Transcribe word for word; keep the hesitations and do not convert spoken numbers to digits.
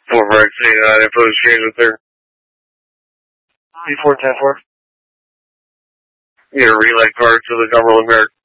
four for X eighty-nine, info exchange with there. B four ten four. Need a relay card to the Cumberland Barracks.